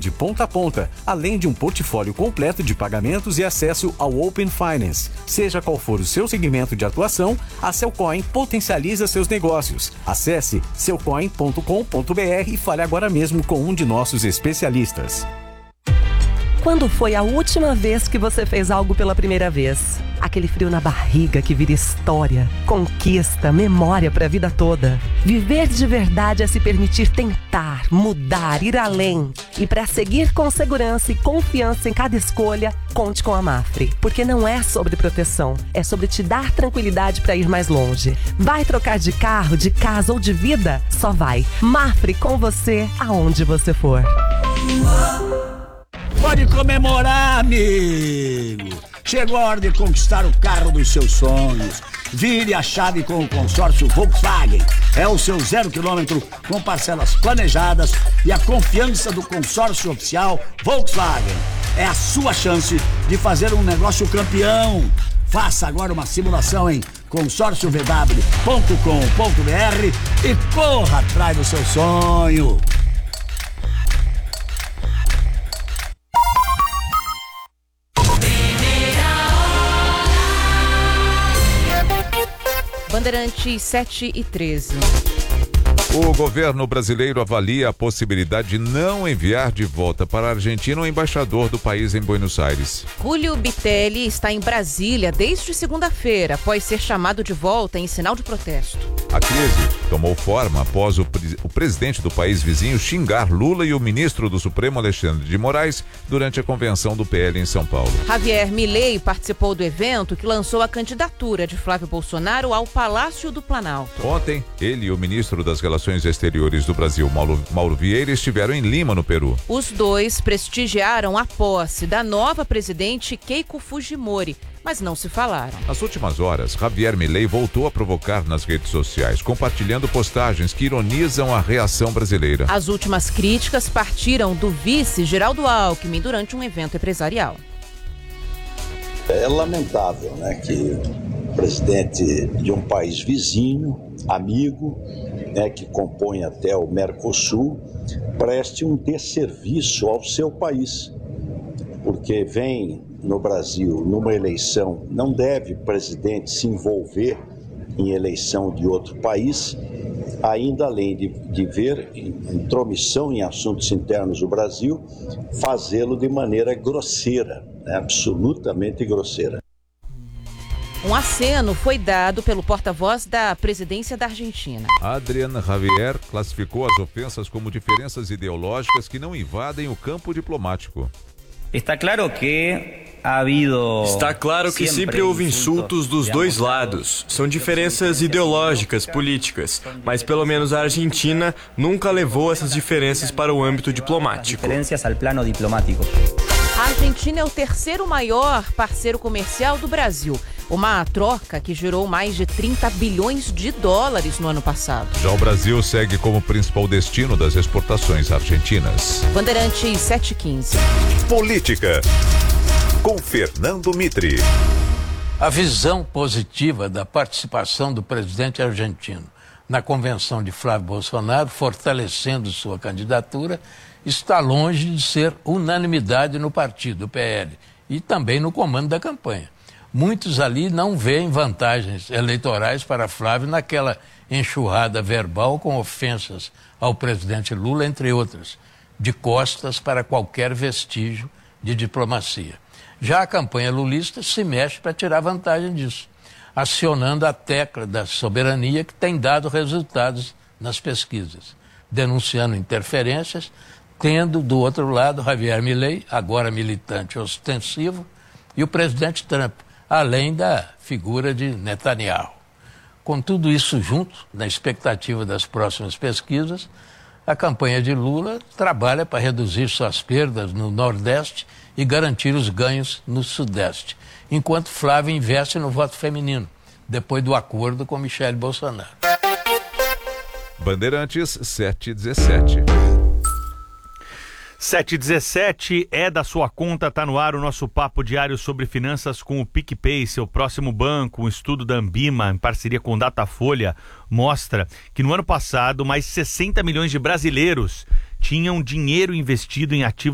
de ponta a ponta, além de um portfólio completo de pagamentos e acesso ao Open Finance. Seja qual for o seu segmento de atuação, a Cellcoin potencializa seus negócios. Acesse cellcoin.com.br e fale agora mesmo com um de nossos especialistas. Quando foi a última vez que você fez algo pela primeira vez? Aquele frio na barriga que vira história, conquista, memória para a vida toda. Viver de verdade é se permitir tentar, mudar, ir além. E para seguir com segurança e confiança em cada escolha, conte com a Mafre. Porque não é sobre proteção, é sobre te dar tranquilidade para ir mais longe. Vai trocar de carro, de casa ou de vida? Só vai. Mafre com você, aonde você for. Pode comemorar, amigo! Chegou a hora de conquistar o carro dos seus sonhos. Vire a chave com o consórcio Volkswagen. É o seu 0 km com parcelas planejadas e a confiança do consórcio oficial Volkswagen. É a sua chance de fazer um negócio campeão. Faça agora uma simulação em consórciovw.com.br e corra atrás do seu sonho. Bandeirantes 7h13. O governo brasileiro avalia a possibilidade de não enviar de volta para a Argentina o embaixador do país em Buenos Aires. Julio Bitelli está em Brasília desde segunda-feira, após ser chamado de volta em sinal de protesto. A crise tomou forma após o presidente do país vizinho xingar Lula e o ministro do Supremo, Alexandre de Moraes, durante a convenção do PL em São Paulo. Javier Milei participou do evento que lançou a candidatura de Flávio Bolsonaro ao Palácio do Planalto. Ontem, ele e o ministro das Relações Exteriores do Brasil, Mauro Vieira, estiveram em Lima, no Peru. Os dois prestigiaram a posse da nova presidente Keiko Fujimori, mas não se falaram. Nas últimas horas, Javier Milei voltou a provocar nas redes sociais, compartilhando postagens que ironizam a reação brasileira. As últimas críticas partiram do vice Geraldo Alckmin durante um evento empresarial. É lamentável, né, que o presidente de um país vizinho, amigo, né, que compõe até o Mercosul, preste um desserviço ao seu país, porque vem no Brasil numa eleição, não deve o presidente se envolver em eleição de outro país, ainda além de ver intromissão em assuntos internos do Brasil, fazê-lo de maneira grosseira, né, absolutamente grosseira. Um aceno foi dado pelo porta-voz da presidência da Argentina. Adrián Javier classificou as ofensas como diferenças ideológicas que não invadem o campo diplomático. Está claro que sempre houve insultos dos dois lados. São diferenças ideológicas, políticas, mas pelo menos a Argentina nunca levou essas diferenças para o âmbito diplomático. A Argentina é o terceiro maior parceiro comercial do Brasil. Uma troca que gerou mais de 30 bilhões de dólares no ano passado. Já o Brasil segue como principal destino das exportações argentinas. Bandeirantes 7h15. Política, com Fernando Mitre. A visão positiva da participação do presidente argentino na convenção de Flávio Bolsonaro, fortalecendo sua candidatura, está longe de ser unanimidade no partido, PL, e também no comando da campanha. Muitos ali não veem vantagens eleitorais para Flávio naquela enxurrada verbal com ofensas ao presidente Lula, entre outras, de costas para qualquer vestígio de diplomacia. Já a campanha lulista se mexe para tirar vantagem disso, acionando a tecla da soberania que tem dado resultados nas pesquisas, denunciando interferências, tendo do outro lado Javier Milei, agora militante ostensivo, e o presidente Trump, além da figura de Netanyahu. Com tudo isso junto, na expectativa das próximas pesquisas, a campanha de Lula trabalha para reduzir suas perdas no Nordeste e garantir os ganhos no Sudeste, enquanto Flávio investe no voto feminino, depois do acordo com Michele Bolsonaro. Bandeirantes 7h17. 7h17 é da sua conta, tá no ar o nosso papo diário sobre finanças com o PicPay, seu próximo banco. Um estudo da Ambima, em parceria com o Datafolha, mostra que no ano passado mais 60 milhões de brasileiros tinham dinheiro investido em ativos